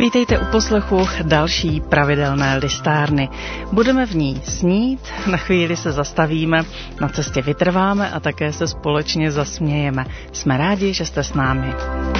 Vítejte u poslechu další pravidelné listárny. Budeme v ní snít, na chvíli se zastavíme, na cestě vytrváme a také se společně zasmějeme. Jsme rádi, že jste s námi.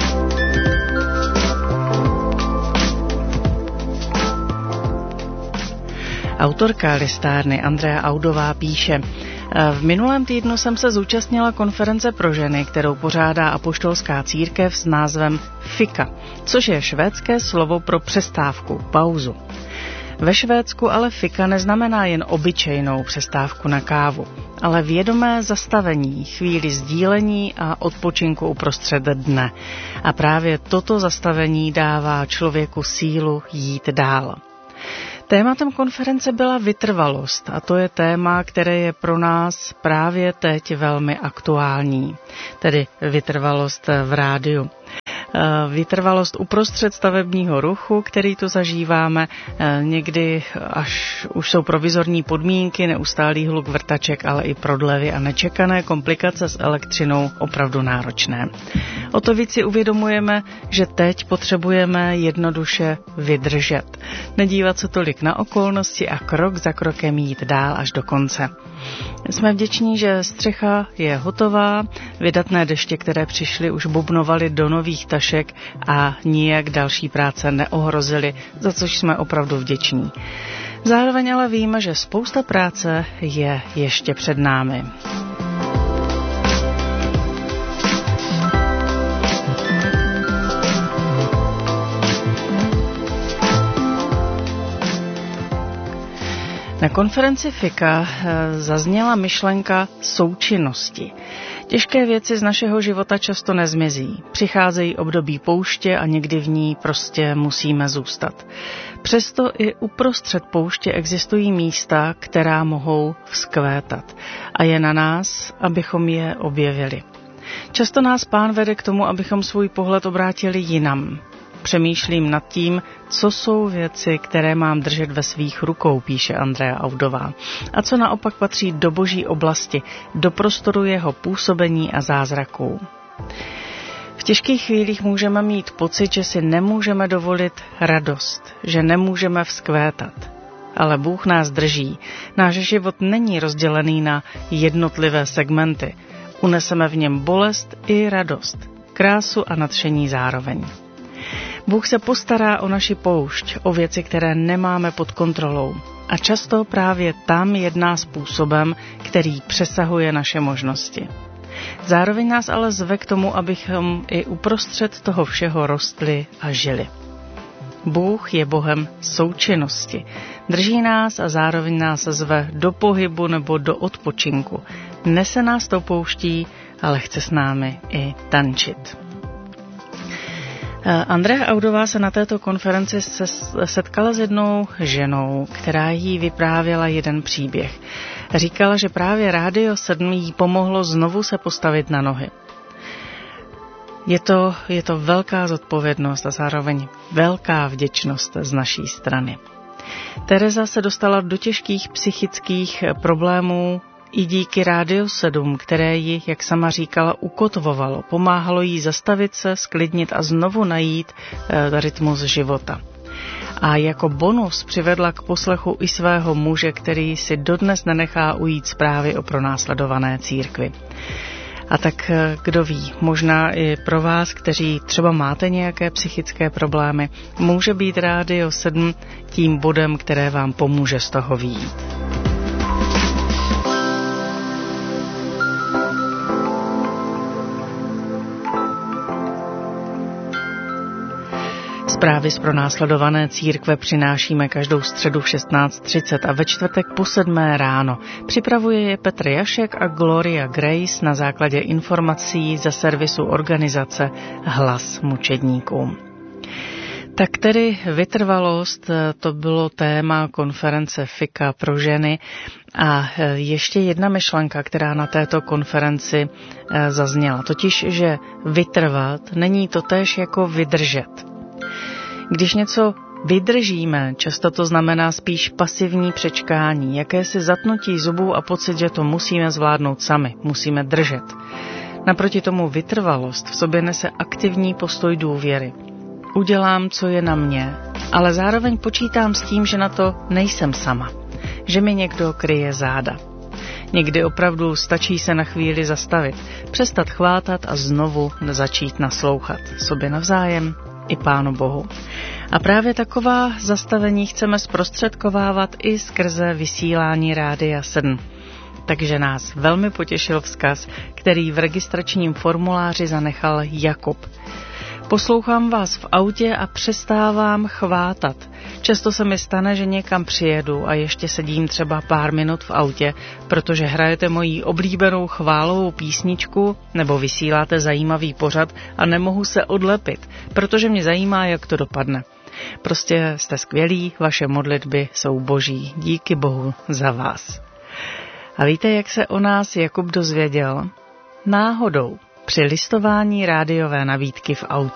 Autorka listárny Andrea Audová píše: v minulém týdnu jsem se zúčastnila konference pro ženy, kterou pořádá apoštolská církev s názvem Fika, což je švédské slovo pro přestávku, pauzu. Ve Švédsku ale fika neznamená jen obyčejnou přestávku na kávu, ale vědomé zastavení, chvíli sdílení a odpočinku uprostřed dne. A právě toto zastavení dává člověku sílu jít dál. Tématem konference byla vytrvalost a to je téma, které je pro nás právě teď velmi aktuální, tedy vytrvalost v rádiu. Vytrvalost uprostřed stavebního ruchu, který tu zažíváme, někdy až už jsou provizorní podmínky, neustálý hluk vrtaček, ale i prodlevy a nečekané komplikace s elektřinou opravdu náročné. O to víc si uvědomujeme, že teď potřebujeme jednoduše vydržet. Nedívat se tolik na okolnosti a krok za krokem jít dál až do konce. Jsme vděční, že střecha je hotová, vydatné deště, které přišly, už bubnovaly do nových tašek a nijak další práce neohrozily, za což jsme opravdu vděční. Zároveň ale víme, že spousta práce je ještě před námi. Na konferenci Fika zazněla myšlenka součinnosti. Těžké věci z našeho života často nezmizí. Přicházejí období pouště a někdy v ní prostě musíme zůstat. Přesto i uprostřed pouště existují místa, která mohou vzkvétat. A je na nás, abychom je objevili. Často nás Pán vede k tomu, abychom svůj pohled obrátili jinam. Přemýšlím nad tím, co jsou věci, které mám držet ve svých rukou, píše Andrea Audová, a co naopak patří do boží oblasti, do prostoru jeho působení a zázraků. V těžkých chvílích můžeme mít pocit, že si nemůžeme dovolit radost, že nemůžeme vzkvétat. Ale Bůh nás drží. Náš život není rozdělený na jednotlivé segmenty. Uneseme v něm bolest i radost, krásu a nadšení zároveň. Bůh se postará o naši poušť, o věci, které nemáme pod kontrolou. A často právě tam jedná způsobem, který přesahuje naše možnosti. Zároveň nás ale zve k tomu, abychom i uprostřed toho všeho rostli a žili. Bůh je Bohem součinnosti. Drží nás a zároveň nás zve do pohybu nebo do odpočinku. Nese nás tou pouští, ale chce s námi i tančit. Andrea Audová se na této konferenci setkala s jednou ženou, která jí vyprávěla jeden příběh. Říkala, že právě Rádio 7 jí pomohlo znovu se postavit na nohy. Je to velká zodpovědnost a zároveň velká vděčnost z naší strany. Tereza se dostala do těžkých psychických problémů i díky Rádiu 7, které ji, jak sama říkala, ukotvovalo, pomáhalo jí zastavit se, sklidnit a znovu najít rytmus života. A jako bonus přivedla k poslechu i svého muže, který si dodnes nenechá ujít zprávy o pronásledované církvi. A tak kdo ví, možná i pro vás, kteří třeba máte nějaké psychické problémy, může být Rádio 7 tím bodem, které vám pomůže z toho vyjít. Zprávy z pronásledované církve přinášíme každou středu v 16:30 a ve čtvrtek po 7 ráno. Připravuje je Petr Jašek a Gloria Grace na základě informací ze servisu organizace Hlas mučedníků. Tak tedy vytrvalost, to bylo téma konference Fika pro ženy a ještě jedna myšlenka, která na této konferenci zazněla, totiž, že vytrvat není totéž jako vydržet. Když něco vydržíme, často to znamená spíš pasivní přečkání, jakési zatnutí zubů a pocit, že to musíme zvládnout sami, musíme držet. Naproti tomu vytrvalost v sobě nese aktivní postoj důvěry. Udělám, co je na mě, ale zároveň počítám s tím, že na to nejsem sama, že mi někdo kryje záda. Někdy opravdu stačí se na chvíli zastavit, přestat chvátat a znovu začít naslouchat sobě navzájem i Pánu Bohu. A právě taková zastavení chceme zprostředkovávat i skrze vysílání Rádia 7. Takže nás velmi potěšil vzkaz, který v registračním formuláři zanechal Jakub. Poslouchám vás v autě a přestávám chvátat. Často se mi stane, že někam přijedu a ještě sedím třeba pár minut v autě, protože hrajete moji oblíbenou chválovou písničku nebo vysíláte zajímavý pořad a nemohu se odlepit, protože mě zajímá, jak to dopadne. Prostě jste skvělí, vaše modlitby jsou boží. Díky Bohu za vás. A víte, jak se o nás Jakub dozvěděl? Náhodou, při listování rádiové nabídky v autě.